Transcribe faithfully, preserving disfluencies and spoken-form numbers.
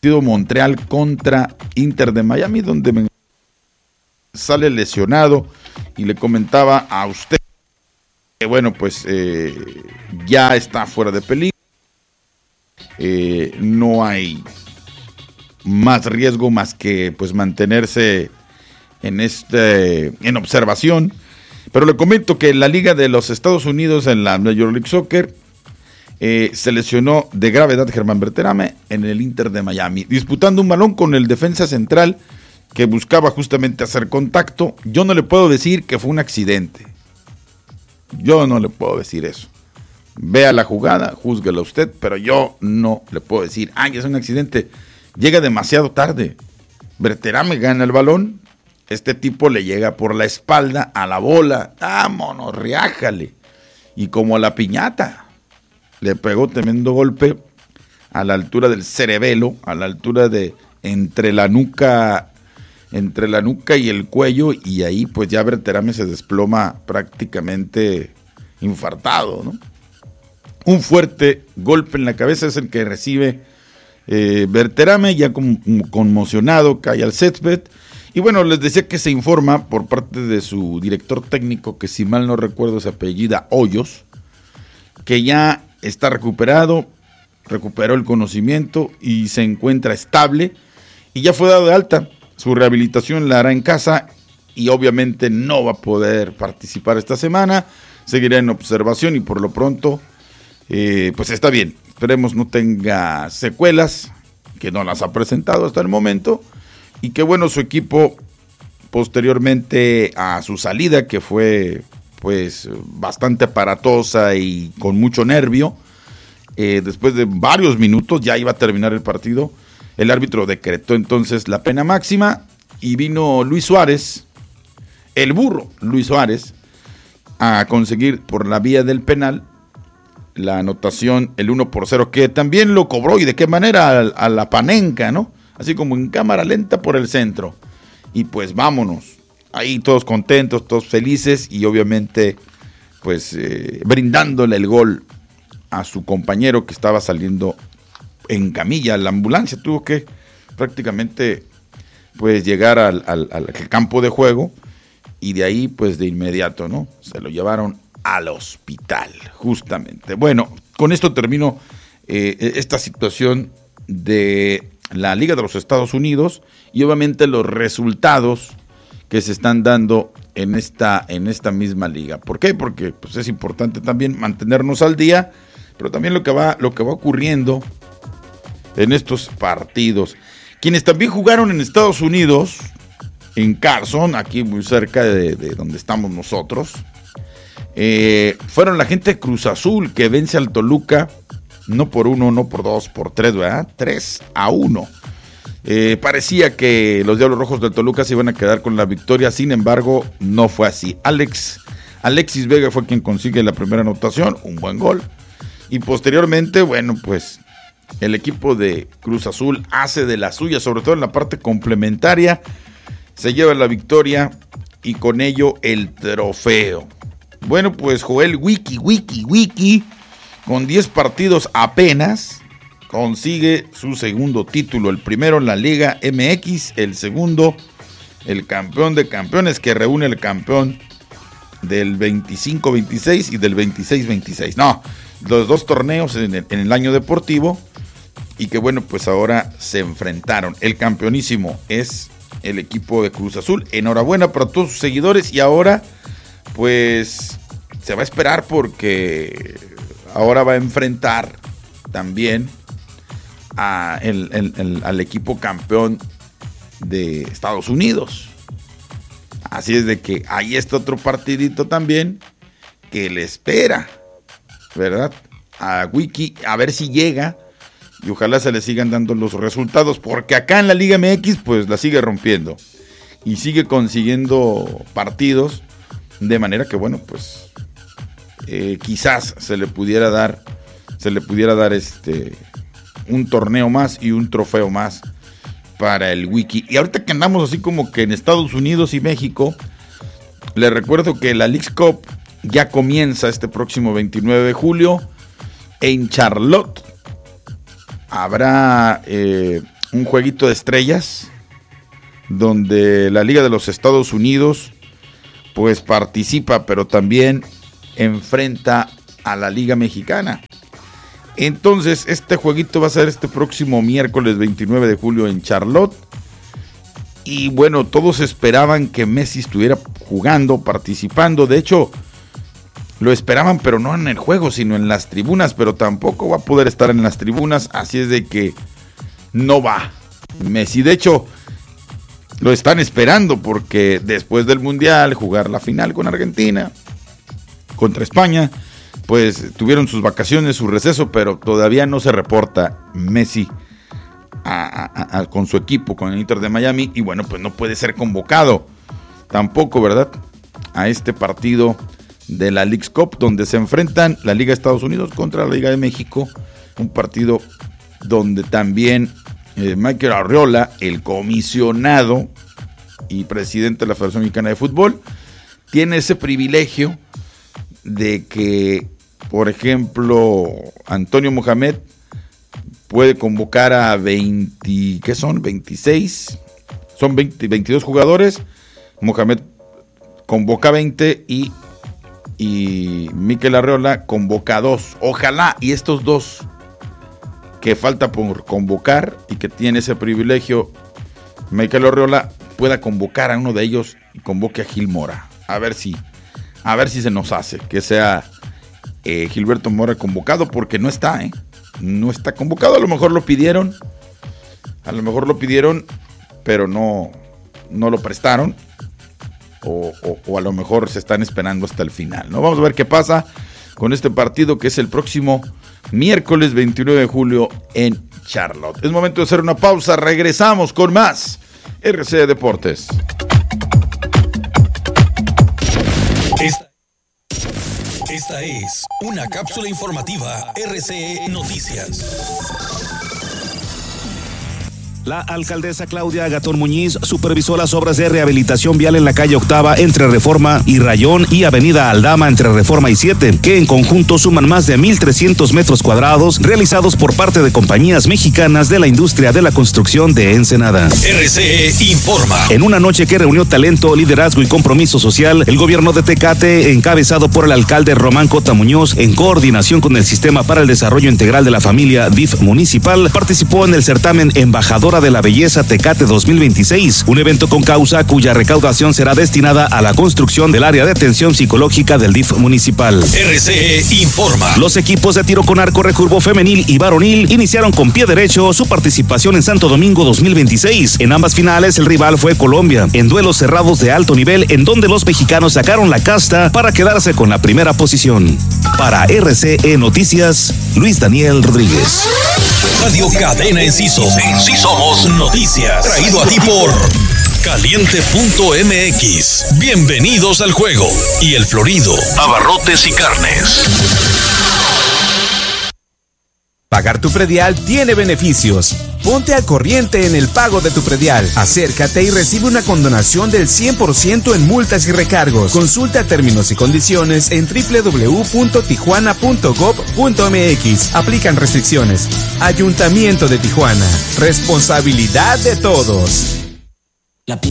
partido Montreal contra Inter de Miami, donde me sale lesionado, y le comentaba a usted que bueno, pues eh, ya está fuera de peligro, eh, no hay más riesgo más que pues mantenerse en este en observación. Pero le comento que en la Liga de los Estados Unidos, en la Major League Soccer, eh, se lesionó de gravedad Germán Berterame en el Inter de Miami, disputando un balón con el defensa central que buscaba justamente hacer contacto. Yo no le puedo decir que fue un accidente. Yo no le puedo decir eso. Vea la jugada, júzguela usted, pero yo no le puedo decir, ay, es un accidente. Llega demasiado tarde. Berterame gana el balón. Este tipo le llega por la espalda a la bola. ¡Vámonos, riájale! Y como a la piñata, le pegó tremendo golpe a la altura del cerebelo, a la altura de entre la nuca, entre la nuca y el cuello, y ahí pues ya Berterame se desploma prácticamente infartado, ¿no? Un fuerte golpe en la cabeza es el que recibe eh, Berterame, ya con, conmocionado, cae al césped. Y bueno, les decía que se informa por parte de su director técnico, que si mal no recuerdo se apellida Hoyos, que ya está recuperado, recuperó el conocimiento y se encuentra estable y ya fue dado de alta. Su rehabilitación la hará en casa y obviamente no va a poder participar esta semana, seguirá en observación y por lo pronto eh, pues está bien. Esperemos no tenga secuelas, que no las ha presentado hasta el momento. Y que bueno, su equipo, posteriormente a su salida, que fue pues bastante aparatosa y con mucho nervio, eh, después de varios minutos, ya iba a terminar el partido, el árbitro decretó entonces la pena máxima y vino Luis Suárez, el burro Luis Suárez, a conseguir por la vía del penal la anotación, el uno por cero, que también lo cobró, y de qué manera, a, a la Panenka, ¿no? Así como en cámara lenta por el centro. Y pues vámonos. Ahí todos contentos, todos felices y obviamente pues eh, brindándole el gol a su compañero que estaba saliendo en camilla. La ambulancia tuvo que prácticamente pues llegar al, al, al campo de juego y de ahí pues de inmediato, ¿no? Se lo llevaron al hospital, justamente. Bueno, con esto termino eh, esta situación de la Liga de los Estados Unidos y obviamente los resultados que se están dando en esta, en esta misma liga. ¿Por qué? Porque pues, es importante también mantenernos al día, pero también lo que va, lo que va ocurriendo en estos partidos. Quienes también jugaron en Estados Unidos, en Carson, aquí muy cerca de, de donde estamos nosotros, eh, fueron la gente de Cruz Azul, que vence al Toluca no por uno, no por dos, por tres, ¿verdad? Tres a uno. Eh, parecía que los Diablos Rojos del Toluca se iban a quedar con la victoria, sin embargo, no fue así. Alex, Alexis Vega fue quien consigue la primera anotación, un buen gol. Y posteriormente, bueno, pues el equipo de Cruz Azul hace de la suya, sobre todo en la parte complementaria, se lleva la victoria y con ello el trofeo. Bueno, pues Joel Wiki, Wiki, Wiki, con diez partidos apenas, consigue su segundo título, el primero en la Liga M X, el segundo, el campeón de campeones, que reúne el campeón del veinticinco veintiséis y del veintiséis veintiséis. No, los dos torneos en el, en el año deportivo, y que bueno, pues ahora se enfrentaron. El campeonísimo es el equipo de Cruz Azul. Enhorabuena para todos sus seguidores, y ahora pues se va a esperar porque ahora va a enfrentar también a el, el, el, al equipo campeón de Estados Unidos. Así es de que ahí está otro partidito también que le espera, ¿verdad? A Wiki, a ver si llega, y ojalá se le sigan dando los resultados, porque acá en la Liga M X pues la sigue rompiendo y sigue consiguiendo partidos, de manera que bueno, pues eh, quizás se le pudiera dar se le pudiera dar este un torneo más y un trofeo más para el Wiki. Y ahorita que andamos así como que en Estados Unidos y México, les recuerdo que la Leagues Cup ya comienza este próximo veintinueve de julio en Charlotte. Habrá eh, un jueguito de estrellas donde la Liga de los Estados Unidos pues participa, pero también enfrenta a la Liga Mexicana. Entonces este jueguito va a ser este próximo miércoles veintinueve de julio en Charlotte. Y bueno, todos esperaban que Messi estuviera jugando, participando. De hecho, lo esperaban, pero no en el juego, sino en las tribunas. Pero tampoco va a poder estar en las tribunas. Así es de que no va Messi. De hecho, lo están esperando porque después del Mundial, jugar la final con Argentina, contra España, pues tuvieron sus vacaciones, su receso, pero todavía no se reporta Messi a, a, a, con su equipo, con el Inter de Miami. Y bueno, pues no puede ser convocado tampoco, ¿verdad?, a este partido de la Leagues Cup, donde se enfrentan la Liga de Estados Unidos contra la Liga de México. Un partido donde también eh, Michael Arriola, el comisionado y presidente de la Federación Mexicana de Fútbol, tiene ese privilegio de que, por ejemplo, Antonio Mohamed puede convocar a veinte, ¿qué son? veintiséis, son veinte, veintidós jugadores. Mohamed convoca veinte y, y Mikel Arriola convoca dos. Ojalá y estos dos que falta por convocar y que tiene ese privilegio Mikel Arriola pueda convocar a uno de ellos y convoque a Gil Mora. A ver si, a ver si se nos hace que sea eh, Gilberto Mora convocado, porque no está, ¿eh? No está convocado. A lo mejor lo pidieron, a lo mejor lo pidieron, pero no, no lo prestaron. O, o, o a lo mejor se están esperando hasta el final, ¿no? Vamos a ver qué pasa con este partido que es el próximo miércoles veintinueve de julio en Charlotte. Es momento de hacer una pausa, regresamos con más R C E Deportes. Esta, esta es una cápsula informativa R C E Noticias. La alcaldesa Claudia Gatón Muñiz supervisó las obras de rehabilitación vial en la calle Octava entre Reforma y Rayón y Avenida Aldama entre Reforma y siete, que en conjunto suman más de mil trescientos metros cuadrados realizados por parte de compañías mexicanas de la industria de la construcción de Ensenada. R C E informa. En una noche que reunió talento, liderazgo y compromiso social, el gobierno de Tecate, encabezado por el alcalde Román Cota Muñoz, en coordinación con el Sistema para el Desarrollo Integral de la Familia D I F municipal, participó en el certamen Embajador de la Belleza Tecate dos mil veintiséis, un evento con causa cuya recaudación será destinada a la construcción del área de atención psicológica del D I F municipal. R C E informa. Los equipos de tiro con arco recurvo femenil y varonil iniciaron con pie derecho su participación en Santo Domingo dos mil veintiséis. En ambas finales el rival fue Colombia, en duelos cerrados de alto nivel en donde los mexicanos sacaron la casta para quedarse con la primera posición. Para R C E Noticias, Luis Daniel Rodríguez. Radio Cadena Enciso. En sí somos noticias. Traído a ti por Caliente punto M X. Bienvenidos al juego. Y El Florido. Abarrotes y carnes. Pagar tu predial tiene beneficios. Ponte al corriente en el pago de tu predial. Acércate y recibe una condonación del cien por ciento en multas y recargos. Consulta términos y condiciones en doble u doble u doble u punto tijuana punto gob punto m x. Aplican restricciones. Ayuntamiento de Tijuana. Responsabilidad de todos. La piel